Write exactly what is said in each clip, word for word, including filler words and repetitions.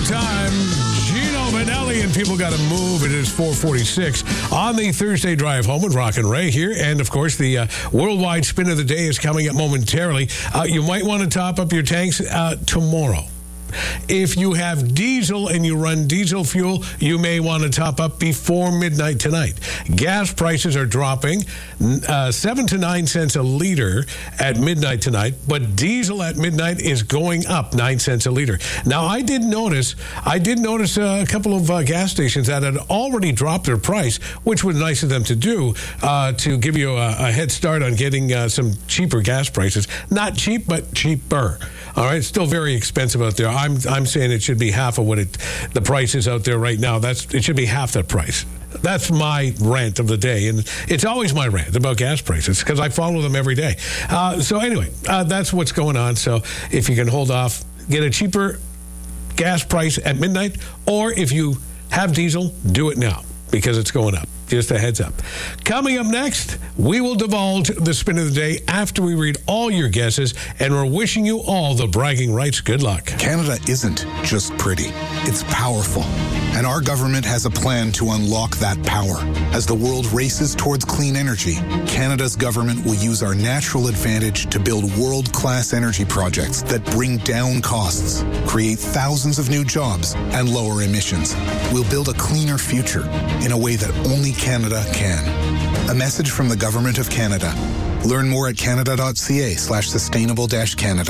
time. Gino Vanelli and People Gotta Move. It is four forty-six on the Thursday drive home with Rock and Ray here. And, of course, the uh, worldwide spin of the day is coming up momentarily. Uh, you might want to top up your tanks uh, tomorrow. If you have diesel and you run diesel fuel, you may want to top up before midnight tonight. Gas prices are dropping uh, seven to nine cents a liter at midnight tonight, but diesel at midnight is going up nine cents a liter. Now, I did notice, I did notice a couple of uh, gas stations that had already dropped their price, which was nice of them to do, uh, to give you a, a head start on getting uh, some cheaper gas prices. Not cheap, but cheaper. All right, it's still very expensive out there. I'm I'm saying it should be half of what it the price is out there right now. That's it should be half that price. That's my rant of the day, and it's always my rant about gas prices because I follow them every day. Uh, so anyway, uh, that's what's going on. So if you can hold off, get a cheaper gas price at midnight, or if you have diesel, do it now because it's going up. Just a heads up. Coming up next, we will divulge the spin of the day after we read all your guesses, and we're wishing you all the bragging rights. Good luck. Canada isn't just pretty. It's powerful. And our government has a plan to unlock that power. As the world races towards clean energy, Canada's government will use our natural advantage to build world-class energy projects that bring down costs, create thousands of new jobs, and lower emissions. We'll build a cleaner future in a way that only Canada can. A message from the Government of Canada. Learn more at canada.ca slash sustainable dash Canada.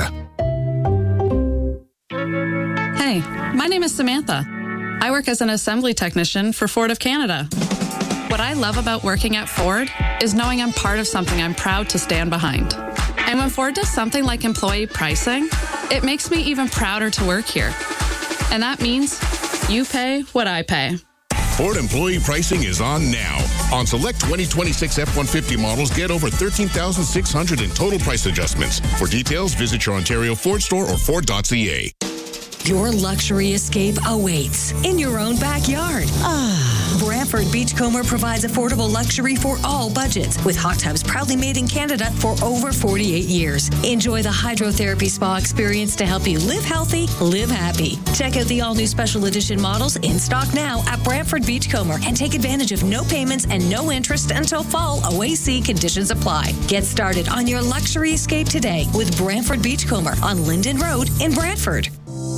Hey, my name is Samantha. I work as an assembly technician for Ford of Canada. What I love about working at Ford is knowing I'm part of something I'm proud to stand behind. And when Ford does something like employee pricing, it makes me even prouder to work here. And that means you pay what I pay. Ford employee pricing is on now. On select twenty twenty-six F one fifty models, get over thirteen thousand six hundred in total price adjustments. For details, visit your Ontario Ford store or Ford dot C A. Your luxury escape awaits in your own backyard. Ah. Brantford Beachcomber provides affordable luxury for all budgets, with hot tubs proudly made in Canada for over forty-eight years. Enjoy the hydrotherapy spa experience to help you live healthy, live happy. Check out the all-new special edition models in stock now at Brantford Beachcomber and take advantage of no payments and no interest until fall. O A C conditions apply. Get started on your luxury escape today with Brantford Beachcomber on Linden Road in Brantford.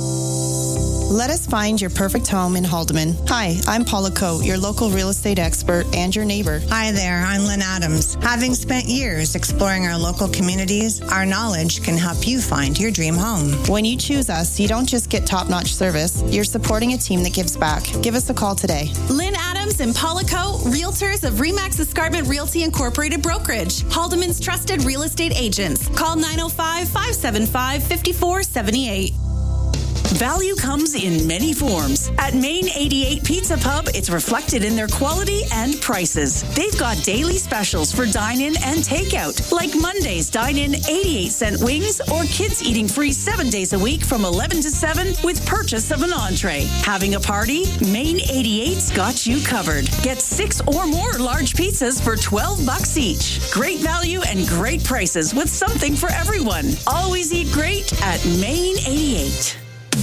Let us find your perfect home in Haldeman. Hi, I'm Paula Coe, your local real estate expert and your neighbor. Hi there, I'm Lynn Adams. Having spent years exploring our local communities, our knowledge can help you find your dream home. When you choose us, you don't just get top-notch service, you're supporting a team that gives back. Give us a call today. Lynn Adams and Paula Coe, realtors of Remax Escarpment Realty Incorporated Brokerage, Haldeman's trusted real estate agents. Call nine oh five, five seven five, five four seven eight. Value comes in many forms. At Main eighty-eight Pizza Pub, it's reflected in their quality and prices. They've got daily specials for dine-in and takeout, like Monday's dine-in eighty-eight cent wings, or kids eating free seven days a week from eleven to seven with purchase of an entree. Having a party? Main eighty-eight's got you covered. Get six or more large pizzas for twelve bucks each. Great value and great prices with something for everyone. Always eat great at Main eighty-eight.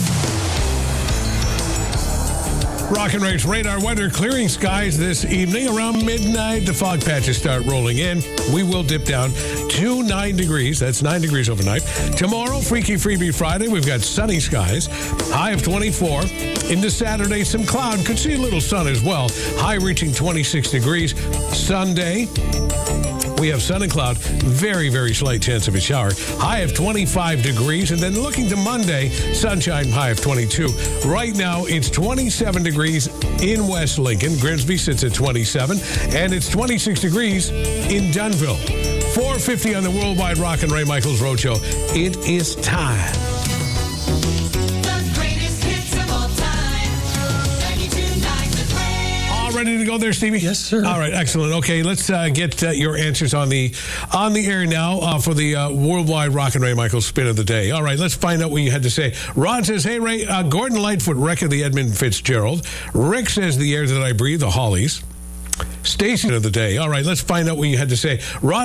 Rock and Ray's radar weather, clearing skies this evening. Around midnight, the fog patches start rolling in. We will dip down to nine degrees. That's nine degrees overnight. Tomorrow, Freaky Freebie Friday, we've got sunny skies. High of twenty-four. Into Saturday, some cloud. Could see a little sun as well. High reaching twenty-six degrees. Sunday, we have sun and cloud. Very, very slight chance of a shower. High of twenty-five degrees. And then looking to Monday, sunshine, high of twenty-two. Right now, it's twenty-seven degrees in West Lincoln. Grimsby sits at twenty-seven. And it's twenty-six degrees in Dunville. four fifty on the Worldwide Rock and Ray Michaels Roadshow. It is time. Ready to go there, Stevie? Yes, sir. All right, excellent. Okay, let's uh, get uh, your answers on the on the air now uh, for the uh, Worldwide Rock and Ray Michaels spin of the day. All right, let's find out what you had to say. Ron says, hey, Ray, uh, Gordon Lightfoot, wreck of the Edmund Fitzgerald. Rick says, the air that I breathe, the Hollies. Station of the day. All right, let's find out what you had to say. Ron